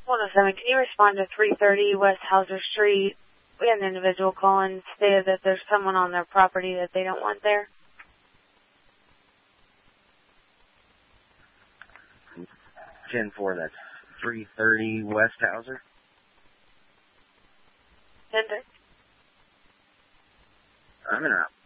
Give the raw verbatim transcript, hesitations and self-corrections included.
one oh seven, can you respond to three thirty West Hauser Street? We had an individual call and stated that there's someone on their property that they don't want there. ten four, that's three thirty West Hauser. ten thirty. I'm in route.